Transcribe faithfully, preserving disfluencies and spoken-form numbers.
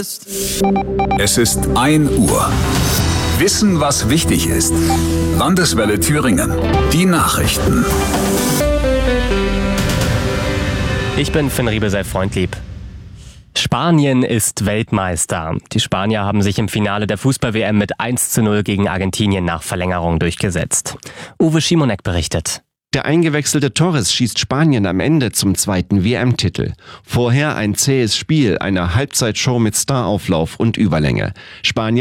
lässt. Es ist ein Uhr. Wissen, was wichtig ist. Landeswelle Thüringen. Die Nachrichten. Ich bin Finn Riebesell Freundlieb. Spanien ist Weltmeister. Die Spanier haben sich im Finale der Fußball-W M mit eins zu null gegen Argentinien nach Verlängerung durchgesetzt. Uwe Schimonek berichtet. Der eingewechselte Torres schießt Spanien am Ende zum zweiten W M-Titel. Vorher ein zähes Spiel, eine Halbzeitshow mit Starauflauf und Überlänge. Spanien